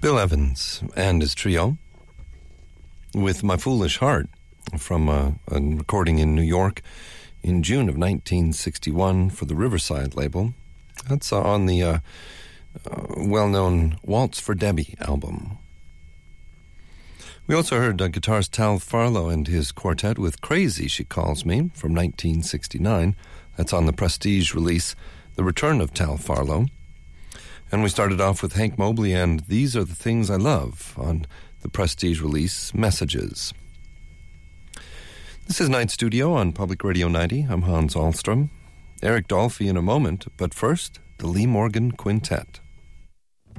Bill Evans and his trio with My Foolish Heart from a recording in New York in June of 1961 for the Riverside label. That's on the well-known Waltz for Debbie album. We also heard guitarist Tal Farlow and his quartet with Crazy She Calls Me from 1969. That's on the Prestige release, The Return of Tal Farlow. And we started off with Hank Mobley and These Are the Things I Love on the Prestige release, Messages. This is Night Studio on Public Radio 90. I'm Hans Ahlstrom. Eric Dolphy in a moment, but first, the Lee Morgan Quintet.